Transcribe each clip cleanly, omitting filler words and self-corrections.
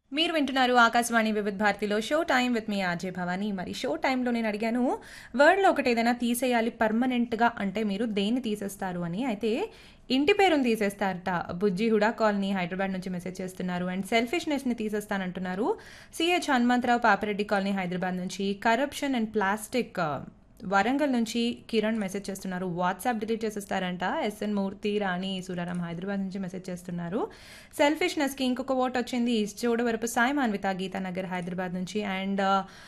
మీరు వింటున్నారు ఆకాశవాణి వివిధ భారతిలో show time with me RJ Bhavani. మరి షో టైంలో నేను అడిగాను, వర్డ్లో ఒకటి ఏదైనా తీసేయాలి పర్మనెంట్గా అంటే మీరు దేన్ని తీసేస్తారు అని. అయితే ఇంటి పేరుని తీసేస్తారట. బుజ్జి హుడా కాలనీ హైదరాబాద్ నుంచి మెసేజ్ చేస్తున్నారు. And సెల్ఫిష్నెస్ని తీసేస్తానంటున్నారు. CH Hanumantharao Papireddy colony Hyderabad నుంచి. కరప్షన్ అండ్ ప్లాస్టిక్ వరంగల్ నుంచి కిరణ్ మెసేజ్ చేస్తున్నారు. WhatsApp delete చేసేస్తారంట. ఎస్ఎన్ మూర్తి రాణి సూరారాం హైదరాబాద్ నుంచి మెసేజ్ చేస్తున్నారు. సెల్ఫిష్నెస్కి ఇంకొక ఓట్ వచ్చింది. చోడవరపు సాయి మాన్విత గీతానగర్ హైదరాబాద్ నుంచి. అండ్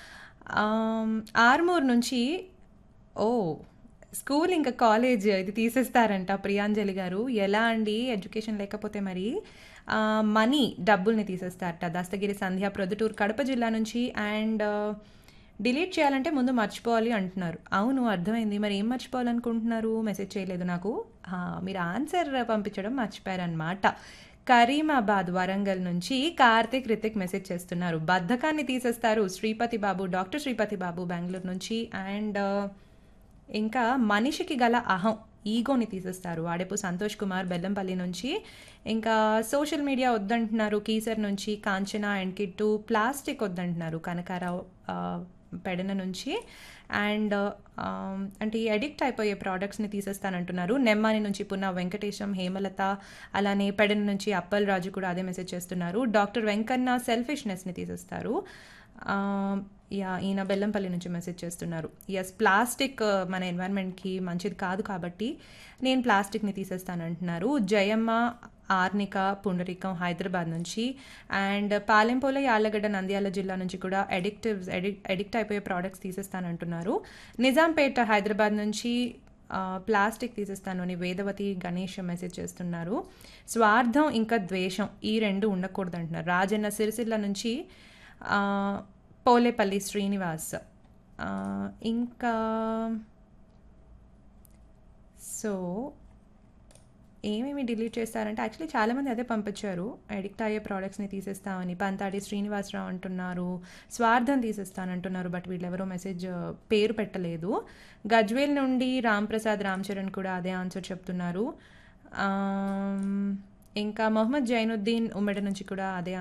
ఆర్మూర్ నుంచి ఓ స్కూల్ ఇంకా కాలేజ్ ఇది తీసేస్తారంట ప్రియాంజలి గారు. ఎలా అండి, ఎడ్యుకేషన్ లేకపోతే మరి మనీ డబ్బుల్ని తీసేస్తారట. దస్తగిరి సంధ్య ప్రొద్దుటూరు కడప జిల్లా నుంచి. అండ్ డిలీట్ చేయాలంటే ముందు మర్చిపోవాలి అంటున్నారు. అవును, అర్థమైంది. మరి ఏం మర్చిపోవాలనుకుంటున్నారు? మెసేజ్ చేయలేదు నాకు. మీరు ఆన్సర్ పంపించడం మర్చిపోయారనమాట. కరీమాబాద్ వరంగల్ నుంచి కార్తిక్ రితిక్ మెసేజ్ చేస్తున్నారు. బద్ధకాన్ని తీసేస్తారు శ్రీపతి బాబు, డాక్టర్ శ్రీపతి బాబు బెంగళూరు నుంచి. అండ్ ఇంకా మనిషికి గల అహం ఈగోని తీసేస్తారు వాడేపు సంతోష్ కుమార్ బెల్లంపల్లి నుంచి. ఇంకా సోషల్ మీడియా వద్దంటున్నారు కీసర్ నుంచి Kanchana and kit. Plastic వద్దంటున్నారు Kanakarao Pedana నుంచి. అండ్ అంటే ఈ అడిక్ట్ అయిపోయే ప్రోడక్ట్స్ని తీసేస్తానంటున్నారు. నెమ్మాని నుంచి పున్న వెంకటేశం హేమలత, అలానే పెడన నుంచి అప్పల్ రాజు కూడా అదే మెసేజ్ చేస్తున్నారు. డాక్టర్ వెంకన్న సెల్ఫిష్నెస్ని తీసేస్తారు. ఈయన బెల్లంపల్లి నుంచి మెసేజ్ చేస్తున్నారు. ఎస్, ప్లాస్టిక్ మన ఎన్వైరన్మెంట్కి మంచిది కాదు కాబట్టి నేను ప్లాస్టిక్ని తీసేస్తానంటున్నారు. జయమ్మ ఆర్నిక పుండరీకం హైదరాబాద్ నుంచి. అండ్ పాలెంపోల యాళ్ళగడ్డ నంద్యాల జిల్లా నుంచి కూడా అడిక్ట్ అయిపోయే ప్రోడక్ట్స్ తీసేస్తానంటున్నారు. నిజాంపేట హైదరాబాద్ నుంచి ప్లాస్టిక్ తీసేస్తాను అని వేదవతి గణేష్ మెసేజ్ చేస్తున్నారు. స్వార్థం ఇంకా ద్వేషం ఈ రెండు ఉండకూడదు అంటున్నారు. రాజన్న సిరిసిల్ల నుంచి పోలేపల్లి శ్రీనివాస్. ఇంకా సో ఏమేమి డిలీట్ చేస్తారంటే యాక్చువల్లీ చాలామంది అదే పంపించారు. అడిక్ట్ అయ్యే ప్రోడక్ట్స్ని తీసేస్తామని పంతాడి శ్రీనివాసరావు అంటున్నారు. స్వార్థం తీసేస్తానంటున్నారు. బట్ వీళ్ళెవరో మెసేజ్ పేరు పెట్టలేదు. గజ్వేల్ నుండి రామ్ ప్రసాద్ రామ్ చరణ్ కూడా అదే ఆన్సర్ చెప్తున్నారు. ఇంకా మొహమ్మద్ జైనుద్దీన్ ఉమ్మడి నుంచి కూడా అదే